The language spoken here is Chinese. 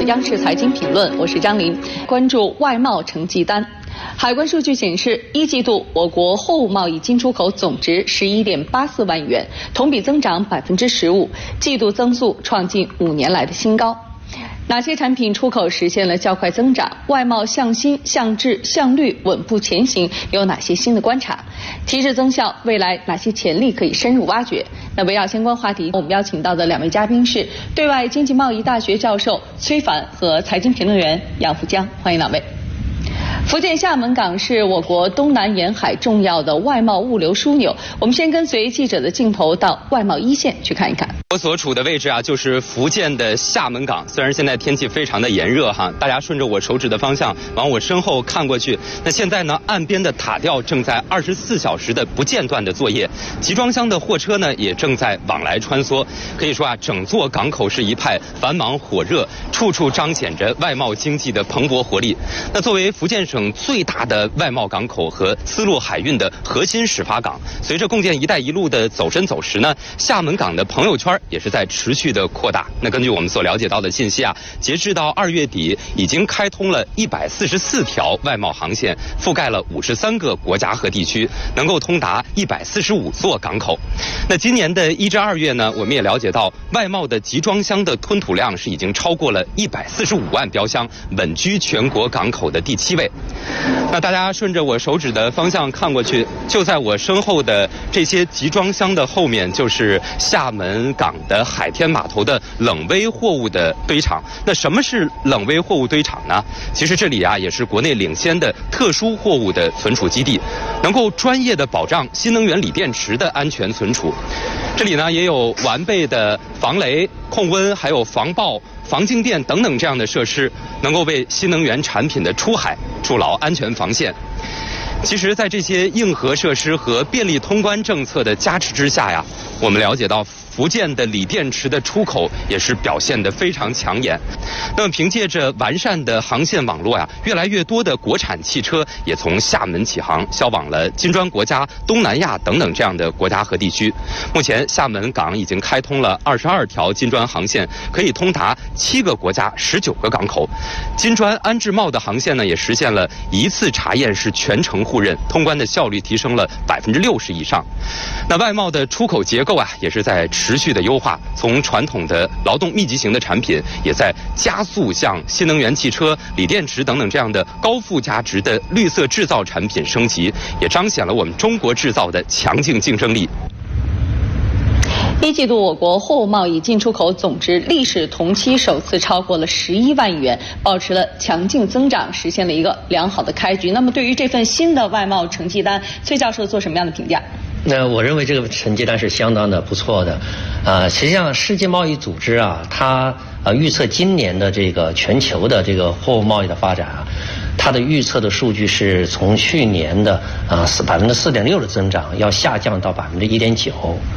央视财经评论，我是张琳，关注外贸成绩单。海关数据显示，一季度我国货物贸易进出口总值11.84万亿元，同比增长15%，季度增速创近5年来的新高。哪些产品出口实现了较快增长？外贸向新、向质、向率稳步前行，有哪些新的观察？提质增效，未来哪些潜力可以深入挖掘？那围绕相关话题，我们邀请到的2位嘉宾是对外经济贸易大学教授崔凡和财经评论员杨福江，欢迎2位。福建厦门港是我国东南沿海重要的外贸物流枢纽。我们先跟随记者的镜头到外贸一线去看一看。 我所处的位置啊，就是福建的厦门港。虽然现在天气非常的炎热哈，大家顺着我手指的方向往我身后看过去，那现在呢，岸边的塔吊正在24小时的不间断的作业，集装箱的货车呢也正在往来穿梭。可以说啊，整座港口是一派繁忙火热，处处彰显着外贸经济的蓬勃活力。那作为福建省最大的外贸港口和丝路海运的核心始发港，随着共建“一带一路”的走深走实呢，厦门港的朋友圈也是在持续的扩大。那根据我们所了解到的信息啊，截至到2月底，已经开通了144条外贸航线，覆盖了53个国家和地区，能够通达145座港口。那今年的1至2月呢，我们也了解到，外贸的集装箱的吞吐量是已经超过了145万标箱，稳居全国港口的第7位。那大家顺着我手指的方向看过去，就在我身后的这些集装箱的后面，就是厦门港的海天码头的冷微货物的堆场。那什么是冷微货物堆场呢？其实这里啊也是国内领先的特殊货物的存储基地，能够专业的保障新能源锂电池的安全存储。这里呢也有完备的防雷、控温，还有防爆、防静电等等这样的设施，能够为新能源产品的出海筑牢安全防线。其实在这些硬核设施和便利通关政策的加持之下呀，我们了解到福建的锂电池的出口也是表现得非常抢眼。那么凭借着完善的航线网络呀，越来越多的国产汽车也从厦门起航，销往了金砖国家、东南亚等等这样的国家和地区。目前厦门港已经开通了22条金砖航线，可以通达7个国家、19个港口。金砖安置贸的航线呢，也实现了一次查验是全程互认，通关的效率提升了60%以上。那外贸的出口结构啊，也是在持续的优化，从传统的劳动密集型的产品，也在加速向新能源汽车、锂电池等等这样的高附加值的绿色制造产品升级，也彰显了我们中国制造的强劲竞争力。 一季度我国货物贸易进出口总值历史同期首次超过了11万亿元，保持了强劲增长，实现了一个良好的开局。那么对于这份新的外贸成绩单，崔教授做什么样的评价？ 那我认为这个成绩单是相当的不错的。实际上世界贸易组织啊，它预测今年的这个全球的这个货物贸易的发展啊，它的预测的数据是从去年的4.6%的增长要下降到1.9%。